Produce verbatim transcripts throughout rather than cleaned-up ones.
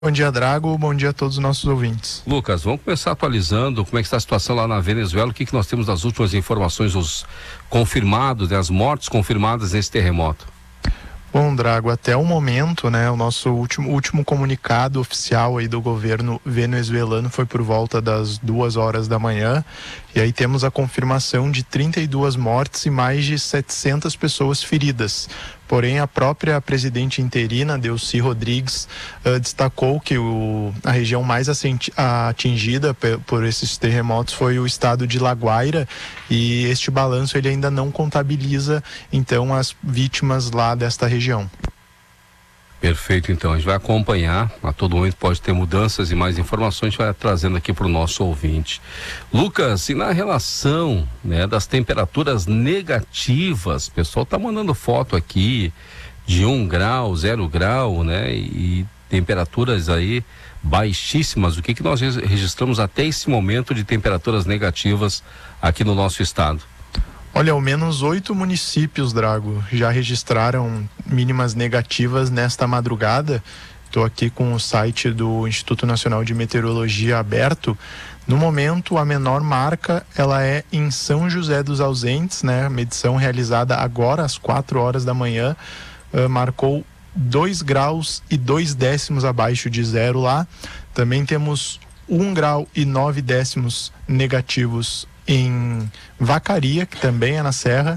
Bom dia, Drago. Bom dia a todos os nossos ouvintes. Lucas, vamos começar atualizando como é que está a situação lá na Venezuela, o que, que nós temos das últimas informações, os confirmados, né, as mortes confirmadas nesse terremoto. Bom, Drago, até o momento, né, o nosso último, último comunicado oficial aí do governo venezuelano foi por volta das duas horas da manhã, e aí temos a confirmação de trinta e duas mortes e mais de setecentas pessoas feridas. Porém, a própria presidente interina, Delcy Rodrigues, uh, destacou que o, a região mais atingida por esses terremotos foi o estado de La Guaira, e este balanço ele ainda não contabiliza, então, as vítimas lá desta região. Perfeito, então, a gente vai acompanhar, a todo momento pode ter mudanças e mais informações, a gente vai trazendo aqui para o nosso ouvinte. Lucas, e na relação, né, das temperaturas negativas, o pessoal está mandando foto aqui de um grau, zero grau, né, e temperaturas aí baixíssimas. O que que nós registramos até esse momento de temperaturas negativas aqui no nosso estado? Olha, ao menos oito municípios, Drago, já registraram mínimas negativas nesta madrugada. Estou aqui com o site do Instituto Nacional de Meteorologia aberto. No momento, a menor marca ela é em São José dos Ausentes, né? Medição realizada agora às quatro horas da manhã, uh, marcou dois graus e dois décimos abaixo de zero lá. Também temos um grau e nove décimos negativos em Vacaria, que também é na Serra.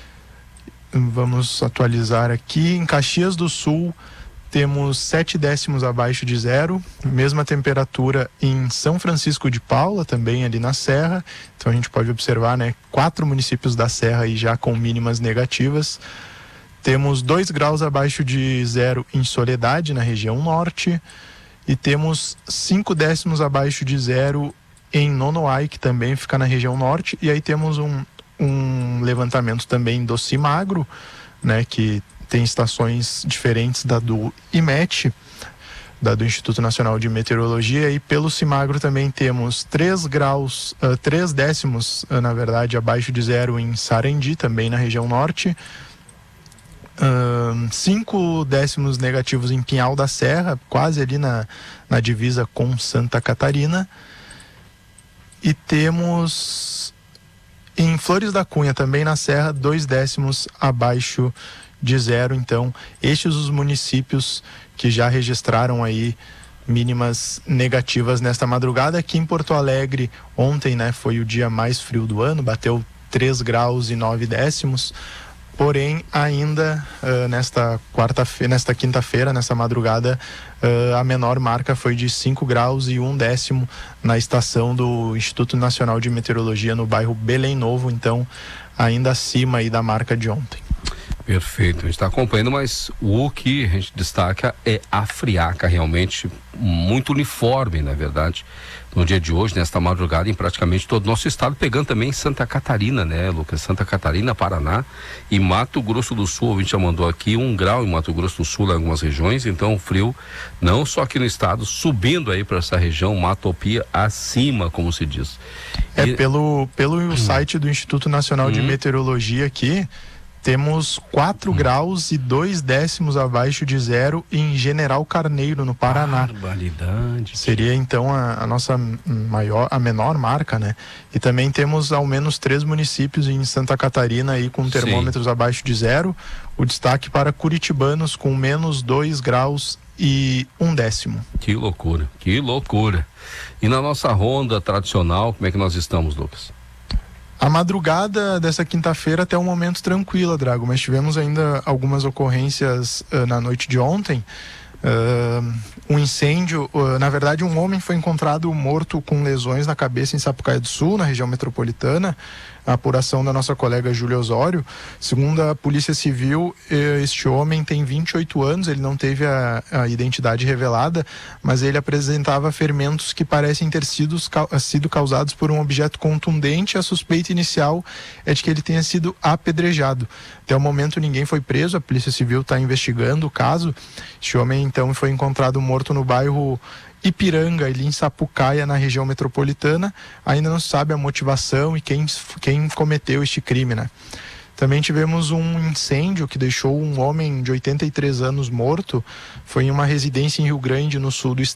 Vamos atualizar aqui. Em Caxias do Sul temos sete décimos abaixo de zero, mesma temperatura em São Francisco de Paula, também ali na Serra. Então a gente pode observar, né, quatro municípios da Serra aí já com mínimas negativas. Temos dois graus abaixo de zero em Soledade, na região norte, e temos cinco décimos abaixo de zero em Nonoai, que também fica na região norte. E aí temos um, um levantamento também do Cimagro, né, que tem estações diferentes da do I M E T, da do Instituto Nacional de Meteorologia, e pelo Cimagro também temos três graus, uh, três décimos, uh, na verdade, abaixo de zero em Sarandi, também na região norte, uh, cinco décimos negativos em Pinhal da Serra, quase ali na, na divisa com Santa Catarina. E temos em Flores da Cunha, também na Serra, dois décimos abaixo de zero. Então, estes os municípios que já registraram aí mínimas negativas nesta madrugada. Aqui em Porto Alegre, ontem, né, foi o dia mais frio do ano, bateu três graus e nove décimos. Porém, ainda uh, nesta quarta-feira, nesta quinta-feira, nessa madrugada, uh, a menor marca foi de cinco graus e um décimo na estação do Instituto Nacional de Meteorologia no bairro Belém Novo, então ainda acima aí da marca de ontem. Perfeito, a gente está acompanhando, mas o que a gente destaca é a friaca, realmente muito uniforme, na verdade, no dia de hoje, nesta madrugada, em praticamente todo o nosso estado, pegando também Santa Catarina, né, Lucas? Santa Catarina, Paraná e Mato Grosso do Sul. A gente já mandou aqui um grau em Mato Grosso do Sul, em algumas regiões, então o frio, não só aqui no estado, subindo aí para essa região, Matopia acima, como se diz. É, e... pelo, pelo hum. site do Instituto Nacional hum. de Meteorologia aqui, temos quatro hum. graus e dois décimos abaixo de zero em General Carneiro, no Paraná. Barbaridade. Seria então a, a nossa maior, a menor marca, né? E também temos ao menos três municípios em Santa Catarina aí com termômetros Sim. abaixo de zero. O destaque para curitibanos com menos dois graus e um décimo. Que loucura, que loucura. E na nossa ronda tradicional, como é que nós estamos, Lucas? A madrugada dessa quinta-feira até um momento tranquila, Drago, mas tivemos ainda algumas ocorrências uh, na noite de ontem. Uh, um incêndio, uh, na verdade um homem foi encontrado morto com lesões na cabeça em Sapucaia do Sul, na região metropolitana. A apuração da nossa colega Júlia Osório, segundo a Polícia Civil, este homem tem vinte e oito anos, ele não teve a, a identidade revelada, mas ele apresentava ferimentos que parecem ter sido, sido causados por um objeto contundente. A suspeita inicial é de que ele tenha sido apedrejado. Até o momento ninguém foi preso, a Polícia Civil está investigando o caso. Este homem então foi encontrado morto no bairro Ipiranga, ali em Sapucaia, na região metropolitana. Ainda não se sabe a motivação e quem, quem cometeu este crime, né? Também tivemos um incêndio que deixou um homem de oitenta e três anos morto. Foi em uma residência em Rio Grande, no sul do estado.